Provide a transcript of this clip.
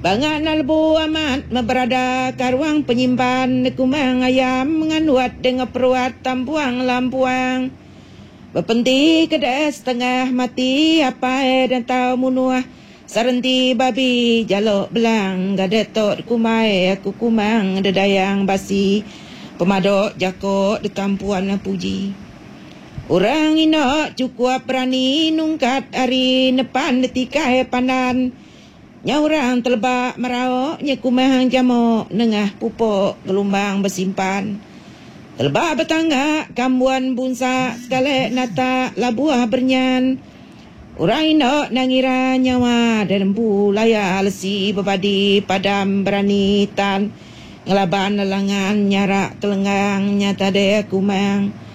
Bangat nalbu amat berada ke ruang penyimpan kumang ayam menganuat dengan peruat tampuang lampuang. Berpenti kedas tengah mati apa dan tahu munuah. Sarenti babi jaluk belang gadetot kumai aku kumang dedayang basi. Pemadok jakok di tampuan puji. Orang ino cukup berani nungkat hari depan detikai pandan. Nyaurang telebak merauk nyekumang jamuk nengah pupuk gelombang bersimpan. Telebak bertangga kambuan bunsa sekali nata labuah bernyan. Orang ino nangira nyawa dan rembu laya lesi berbadi padam berani tan. Ngelaban lelangan nyarak telenggang nyata dea kumang.